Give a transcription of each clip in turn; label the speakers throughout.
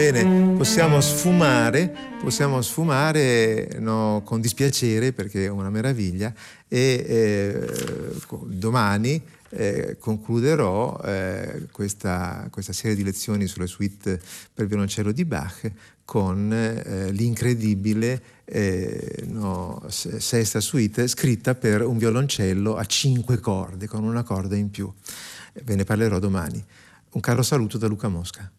Speaker 1: Bene, possiamo sfumare no, con dispiacere, perché è una meraviglia, e domani concluderò questa serie di lezioni sulle suite per violoncello di Bach con l'incredibile sesta suite scritta per un violoncello a 5 corde, con una corda in più. Ve ne parlerò domani. Un caro saluto da Luca Mosca.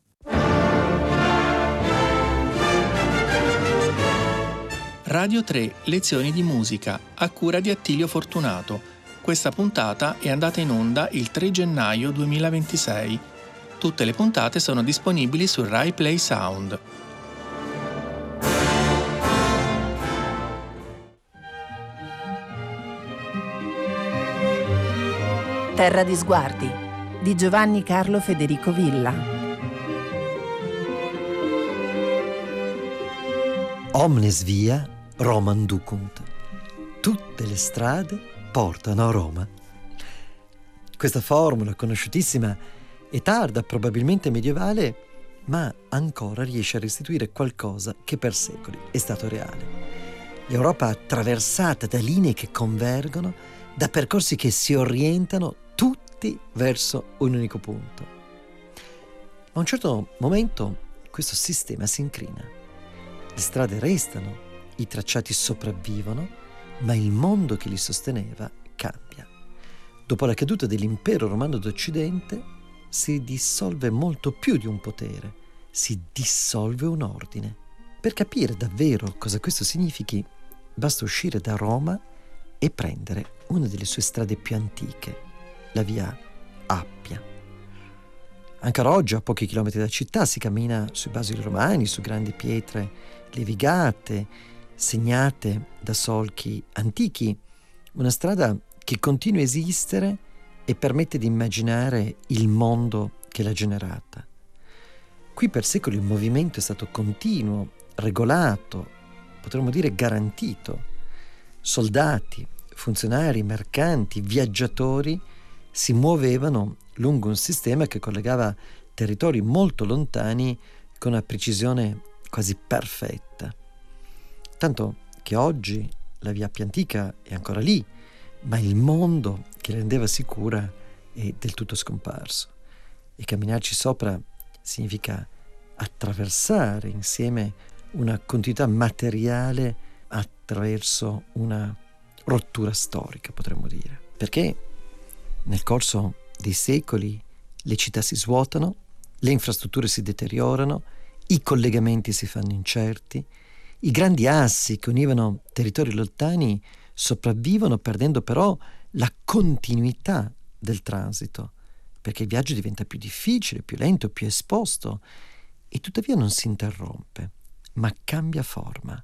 Speaker 2: Radio 3, lezioni di musica, a cura di Attilio Fortunato. Questa puntata è andata in onda il 3 gennaio 2026. Tutte le puntate sono disponibili su Rai Play Sound.
Speaker 3: Terra di sguardi di Giovanni Carlo Federico Villa.
Speaker 4: Omnes via Romam ducunt. Tutte le strade portano a Roma. Questa formula, conosciutissima e tarda, probabilmente medievale, ma ancora riesce a restituire qualcosa che per secoli è stato reale. L'Europa attraversata da linee che convergono, da percorsi che si orientano tutti verso un unico punto. A un certo momento questo sistema si incrina. Le strade restano, i tracciati sopravvivono, ma il mondo che li sosteneva cambia. Dopo la caduta dell'impero romano d'Occidente si dissolve molto più di un potere, si dissolve un ordine. Per capire davvero cosa questo significhi, basta uscire da Roma e prendere una delle sue strade più antiche, la via Appia. Ancora oggi, a pochi chilometri da città, si cammina sui basili romani, su grandi pietre levigate, segnate da solchi antichi, una strada che continua a esistere e permette di immaginare il mondo che l'ha generata. Qui per secoli il movimento è stato continuo, regolato, potremmo dire garantito. Soldati, funzionari, mercanti, viaggiatori si muovevano lungo un sistema che collegava territori molto lontani con una precisione quasi perfetta. Tanto che oggi la via Appia antica è ancora lì, ma il mondo che la rendeva sicura è del tutto scomparso. E camminarci sopra significa attraversare insieme una continuità materiale attraverso una rottura storica, potremmo dire. Perché nel corso dei secoli le città si svuotano, le infrastrutture si deteriorano, i collegamenti si fanno incerti, i grandi assi che univano territori lontani sopravvivono perdendo però la continuità del transito, perché il viaggio diventa più difficile, più lento, più esposto e tuttavia non si interrompe, ma cambia forma.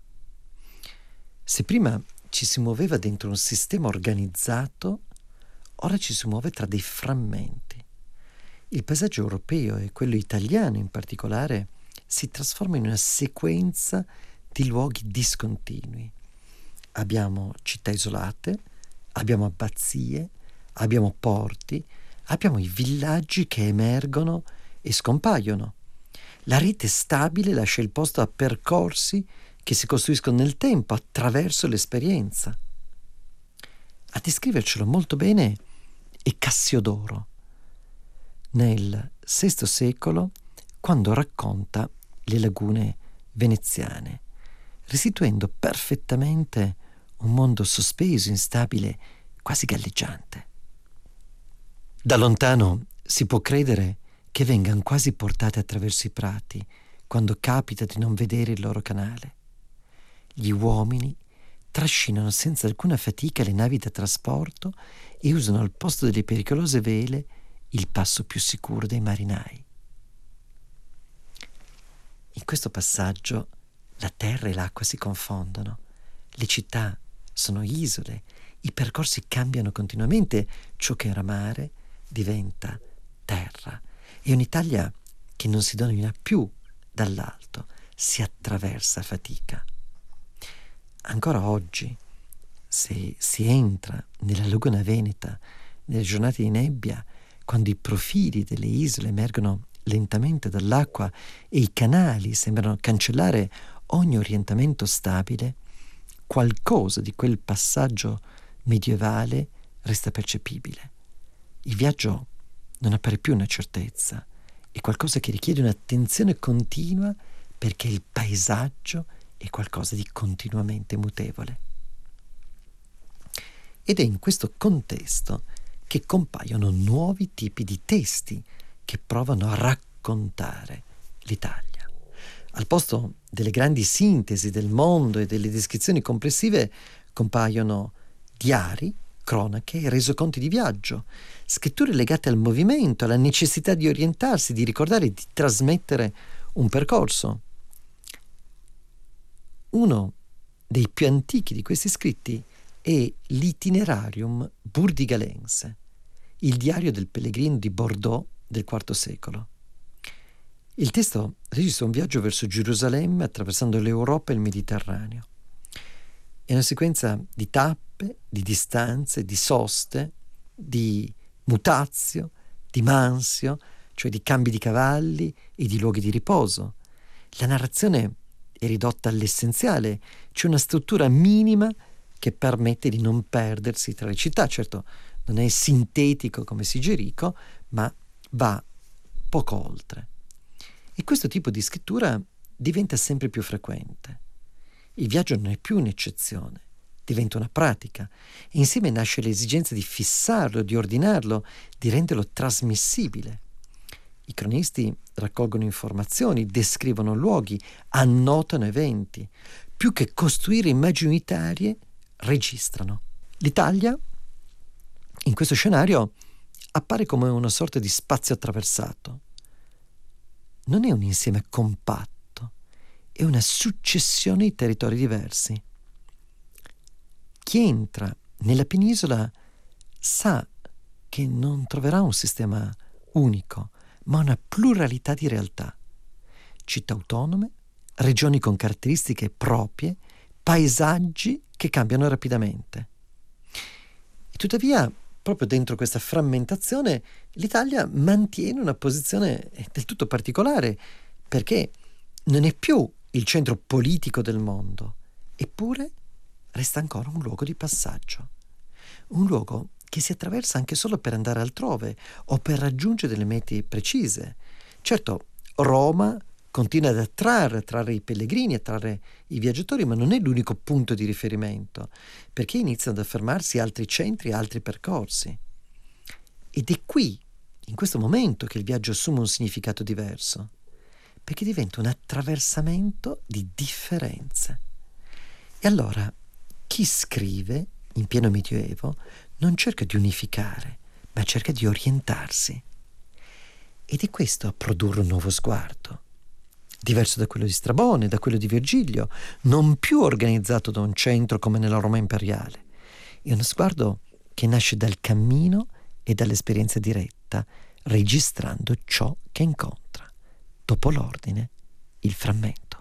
Speaker 4: Se prima ci si muoveva dentro un sistema organizzato, ora ci si muove tra dei frammenti. Il paesaggio europeo e quello italiano in particolare si trasforma in una sequenza di luoghi discontinui. Abbiamo città isolate, abbiamo abbazie, abbiamo porti, abbiamo i villaggi che emergono e scompaiono. La rete stabile lascia il posto a percorsi che si costruiscono nel tempo attraverso l'esperienza. A descrivercelo molto bene è Cassiodoro, nel VI secolo, quando racconta le lagune veneziane, restituendo perfettamente un mondo sospeso, instabile, quasi galleggiante. Da lontano si può credere che vengano quasi portate attraverso i prati quando capita di non vedere il loro canale. Gli uomini trascinano senza alcuna fatica le navi da trasporto e usano al posto delle pericolose vele il passo più sicuro dei marinai. In questo passaggio la terra e l'acqua si confondono, le città sono isole, i percorsi cambiano continuamente, ciò che era mare diventa terra. È un'Italia che non si domina più dall'alto, si attraversa a fatica. Ancora oggi, se si entra nella laguna veneta nelle giornate di nebbia, quando i profili delle isole emergono lentamente dall'acqua e i canali sembrano cancellare ogni orientamento stabile, qualcosa di quel passaggio medievale resta percepibile. Il viaggio non appare più una certezza, è qualcosa che richiede un'attenzione continua perché il paesaggio è qualcosa di continuamente mutevole. Ed è in questo contesto che compaiono nuovi tipi di testi che provano a raccontare l'Italia. Al posto delle grandi sintesi del mondo e delle descrizioni complessive compaiono diari, cronache e resoconti di viaggio, scritture legate al movimento, alla necessità di orientarsi, di ricordare e di trasmettere un percorso. Uno dei più antichi di questi scritti è l'Itinerarium burdigalense, il diario del pellegrino di Bordeaux del IV secolo. Il testo registra un viaggio verso Gerusalemme attraversando l'Europa e il Mediterraneo. È una sequenza di tappe, di distanze, di soste, di mutatio, di mansio, cioè di cambi di cavalli e di luoghi di riposo. La narrazione è ridotta all'essenziale, c'è una struttura minima che permette di non perdersi tra le città. Certo, non è sintetico come Sigerico, ma va poco oltre. E questo tipo di scrittura diventa sempre più frequente. Il viaggio non è più un'eccezione, diventa una pratica e insieme nasce l'esigenza di fissarlo, di ordinarlo, di renderlo trasmissibile. I cronisti raccolgono informazioni, descrivono luoghi, annotano eventi. Più che costruire immagini unitarie, registrano. L'Italia, in questo scenario, appare come una sorta di spazio attraversato. Non è un insieme compatto, è una successione di territori diversi. Chi entra nella penisola sa che non troverà un sistema unico, ma una pluralità di realtà. Città autonome, regioni con caratteristiche proprie, paesaggi che cambiano rapidamente. E tuttavia, proprio dentro questa frammentazione, l'Italia mantiene una posizione del tutto particolare, perché non è più il centro politico del mondo, eppure resta ancora un luogo di passaggio, un luogo che si attraversa anche solo per andare altrove o per raggiungere delle mete precise. Certo, Roma continua ad attrarre i pellegrini, attrarre i viaggiatori, ma non è l'unico punto di riferimento, perché iniziano ad affermarsi altri centri, altri percorsi. Ed è qui, in questo momento, che il viaggio assume un significato diverso, perché diventa un attraversamento di differenze. E allora, chi scrive, in pieno Medioevo, non cerca di unificare, ma cerca di orientarsi. Ed è questo a produrre un nuovo sguardo, diverso da quello di Strabone, da quello di Virgilio, non più organizzato da un centro come nella Roma imperiale. È uno sguardo che nasce dal cammino e dall'esperienza diretta, registrando ciò che incontra. Dopo l'ordine, il frammento.